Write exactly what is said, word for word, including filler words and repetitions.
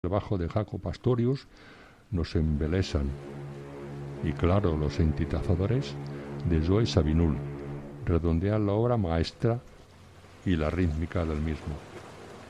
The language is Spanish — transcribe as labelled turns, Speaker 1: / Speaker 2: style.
Speaker 1: El bajo de Jaco Pastorius nos embelesan, y claro, los sintetizadores de Joe Zawinul redondean la obra maestra y la rítmica del mismo.